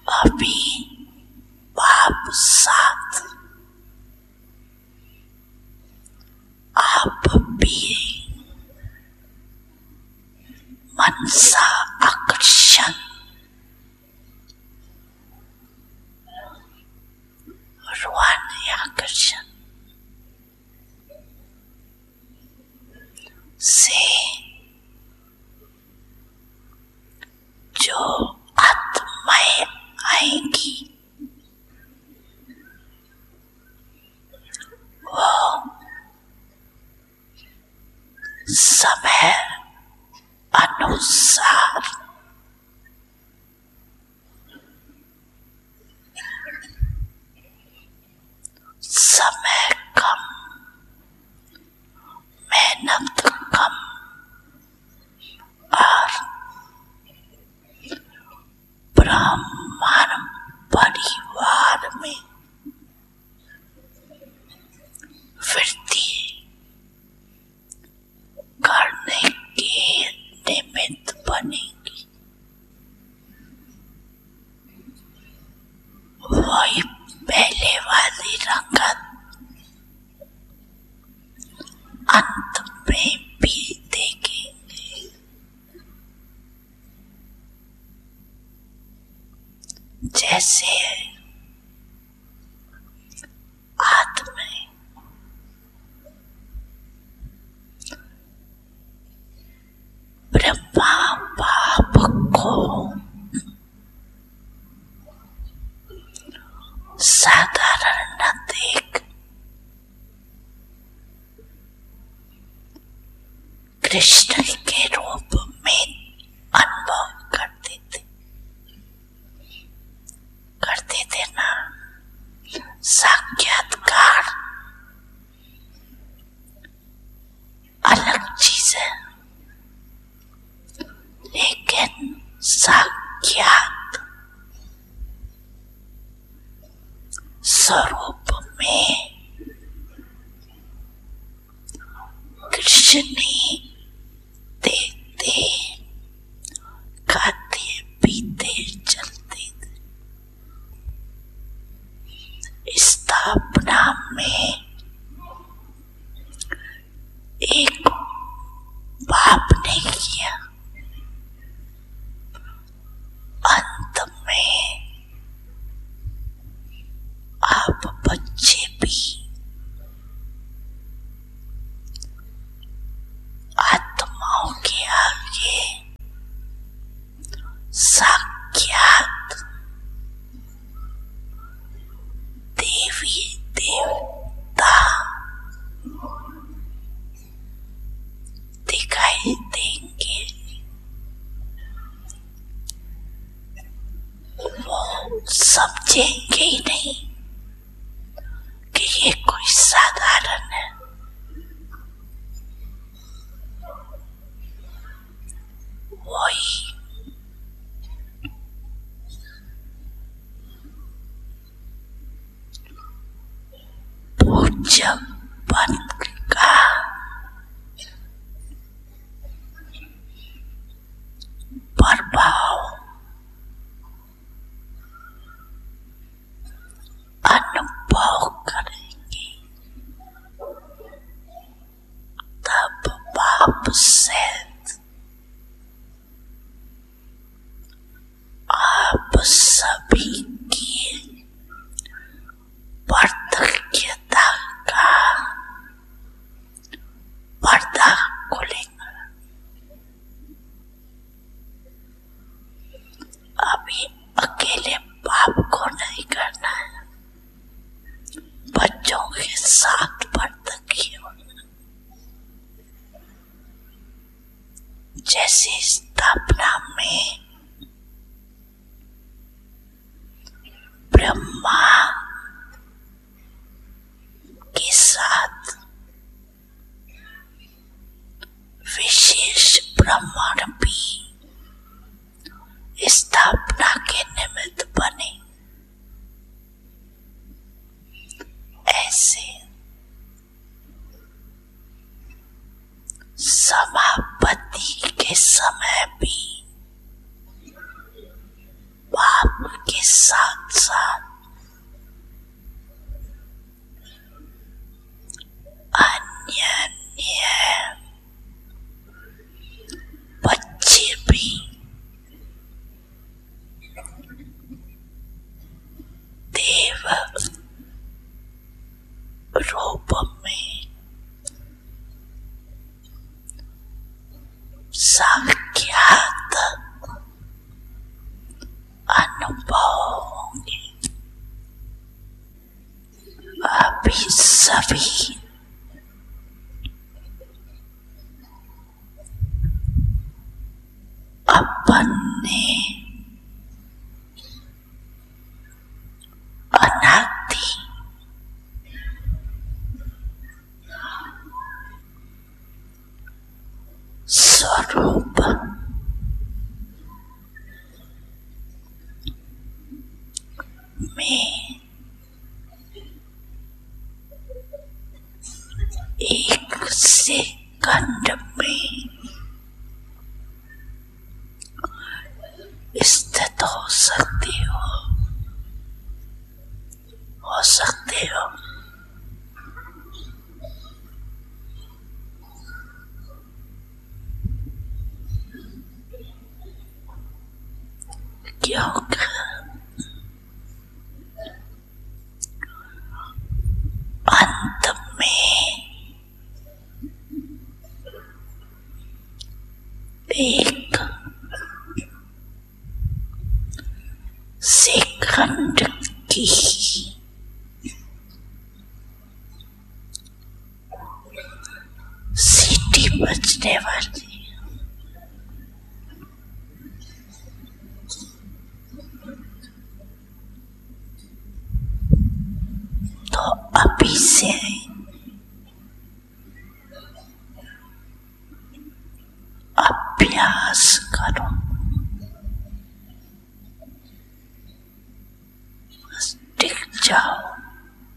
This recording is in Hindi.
अभी बाप साथ, आप भी मनसा आकर्षण, रूहानी आकर्षण से जो आत्माएं आएंगी वो समय अनुसार समय कम, मेहनत कम और ब्राह्मण परिवार में वृद्धि करने के निमित्त बनेगी। वही पहले वाली रंगत अंत में भी देखेंगे। जैसे आदमी ब्रह्मा बाप को साधारण न देख कृष्ण के रूप में अनुभव करते थे ना। साक्षात्कार अलग चीज है, लेकिन साक्षात स्वरूप में कृष्ण देखते, खाते पीते चलते थे। स्थापना में एक बाप ने किया, अंत में आप बच्चे भी आत्माओं के आगे साक्षात देवी देवता दिखाई देंगे। वो समझेंगे ही नहीं कि ये कोई साधारण है। वही पूज्यपन का प्रभाव अनुभव करेंगे, तब बाप से आप सभी की वार्धक्यता का पर्दा खुलेगा। अभी अकेले बाप को नहीं करना है, बच्चों के साथ वार्धक्य होना। जैसे स्थापना में ब्रह्मा के साथ विशेष ब्राह्मण भी स्थापना के निमित्त बने, ऐसे समापत्ति के समय भी बाप के अज्ञात अनुभवों के अभी सभी अपने अनादि स्वरूप में एक सेकंड में स्थित हो सकते हो क्योंकि अंत में एक सेकंड की सीटी बजने वाली